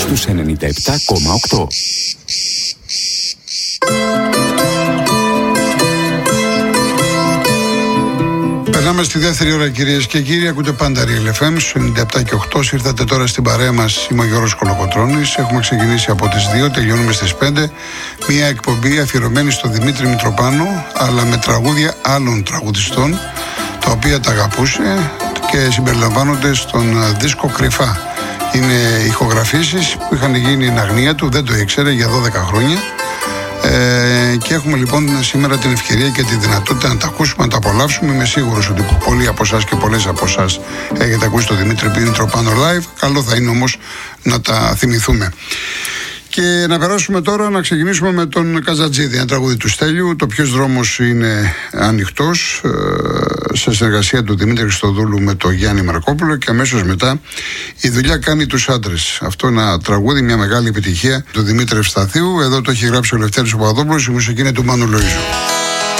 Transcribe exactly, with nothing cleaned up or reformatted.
στους ενενήντα επτά κόμμα οκτώ. Περνάμε στη δεύτερη ώρα, κυρίες και κύριοι. Ακούτε πάντα Real εφ εμ στους ενενήντα επτά και οκτώ. Ήρθατε τώρα στην παρέα μας. Είμαι ο Γιώργος Κολοκοτρώνης. Έχουμε ξεκινήσει από τις δύο, τελειώνουμε στις πέντε. Μια εκπομπή αφιερωμένη στον Δημήτρη Μητροπάνο, αλλά με τραγούδια άλλων τραγουδιστών, τα οποία τα αγαπούσε και συμπεριλαμβάνονται στον δίσκο Κρυφά. Είναι ηχογραφήσεις που είχαν γίνει εν αγνία του, δεν το ήξερε για δώδεκα χρόνια. Ε, και έχουμε λοιπόν σήμερα την ευκαιρία και τη δυνατότητα να τα ακούσουμε, να τα απολαύσουμε. Είμαι σίγουρος ότι πολλοί από εσάς και πολλές από εσάς έχετε ακούσει το Δημήτρη Μητροπάνο live. Καλό θα είναι όμως να τα θυμηθούμε. Και να περάσουμε τώρα να ξεκινήσουμε με τον Καζατζίδη, ένα τραγούδι του Στέλιου. Το ποιος δρόμος είναι ανοιχτός, σε συνεργασία του Δημήτρη Χριστοδούλου με τον Γιάννη Μαρκόπουλο, και αμέσως μετά η δουλειά κάνει τους άντρες. Αυτό ένα τραγούδι, μια μεγάλη επιτυχία του Δημήτρη Ευσταθίου. Εδώ το έχει γράψει ο Λευτέρης ο Παπαδόπουλος, η μουσική είναι του Μάνου Λοΐζου.